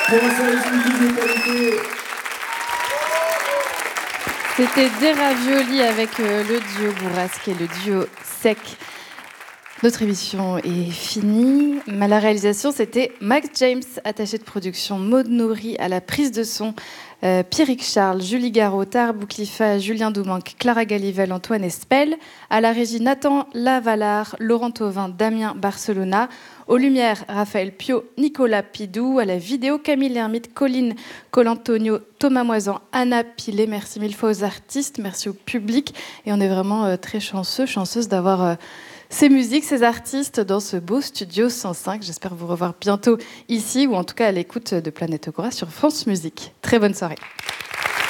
pour un service public de qualité. C'était des raviolis avec le duo Bourrasque et le duo Sec. Notre émission est finie. À la réalisation, c'était Max James, attaché de production, Maud Nourri à la prise de son, Pierrick Charles, Julie Garot, Tahar Bouklifa, Julien Doumanque, Clara Galivel, Antoine Espel. À la régie, Nathan Lavalard, Laurent Thauvin, Damien Barcelona. Aux lumières, Raphaël Pio, Nicolas Pidou. À la vidéo, Camille Lermite, Colline Colantonio, Thomas Moisan, Anna Pilet. Merci mille fois aux artistes, merci au public. Et on est vraiment très chanceuse d'avoir ces musiques, ces artistes dans ce beau studio 105. J'espère vous revoir bientôt ici ou en tout cas à l'écoute de Planète Agora sur France Musique. Très bonne soirée.